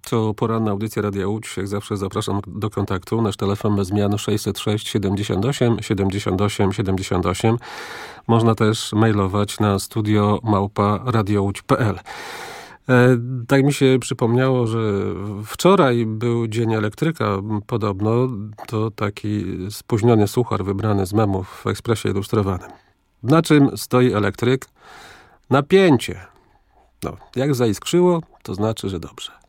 To poranna audycja Radia Łódź. Jak zawsze zapraszam do kontaktu. Nasz telefon bez zmian 606 78 78 78. Można też mailować na studio@radiołódź.pl. Tak mi się przypomniało, że wczoraj był Dzień Elektryka. Podobno to taki spóźniony suchar wybrany z memów w Ekspresie Ilustrowanym. Na czym stoi elektryk? Napięcie. No, jak zaiskrzyło, to znaczy, że dobrze.